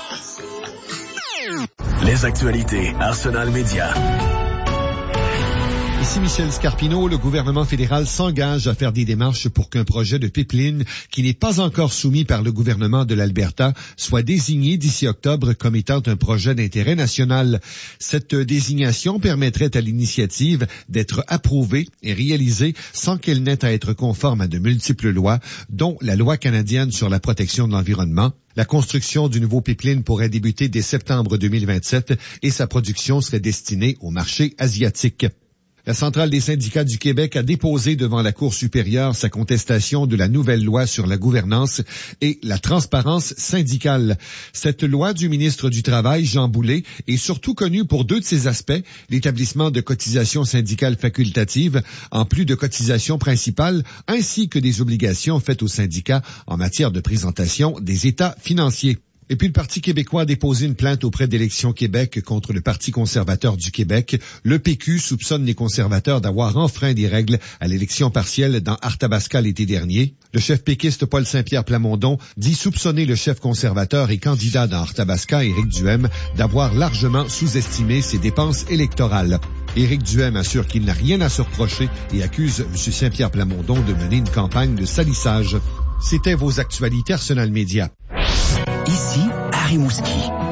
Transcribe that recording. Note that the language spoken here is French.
Les actualités Arsenal Média. Ici Michel Scarpino, le gouvernement fédéral s'engage à faire des démarches pour qu'un projet de pipeline qui n'est pas encore soumis par le gouvernement de l'Alberta soit désigné d'ici octobre comme étant un projet d'intérêt national. Cette désignation permettrait à l'initiative d'être approuvée et réalisée sans qu'elle n'ait à être conforme à de multiples lois, dont la loi canadienne sur la protection de l'environnement. La construction du nouveau pipeline pourrait débuter dès septembre 2027 et sa production serait destinée au marché asiatique. La Centrale des syndicats du Québec a déposé devant la Cour supérieure sa contestation de la nouvelle loi sur la gouvernance et la transparence syndicale. Cette loi du ministre du Travail, Jean Boulet, est surtout connue pour deux de ses aspects, l'établissement de cotisations syndicales facultatives, en plus de cotisations principales, ainsi que des obligations faites aux syndicats en matière de présentation des états financiers. Et puis le Parti québécois a déposé une plainte auprès d'Élections Québec contre le Parti conservateur du Québec. Le PQ soupçonne les conservateurs d'avoir enfreint des règles à l'élection partielle dans Arthabasca l'été dernier. Le chef péquiste Paul Saint-Pierre Plamondon dit soupçonner le chef conservateur et candidat dans Arthabasca, Éric Duhem, d'avoir largement sous-estimé ses dépenses électorales. Éric Duhem assure qu'il n'a rien à se reprocher et accuse M. Saint-Pierre Plamondon de mener une campagne de salissage. C'était vos actualités Arsenal Média. Ici, Harry Mouski.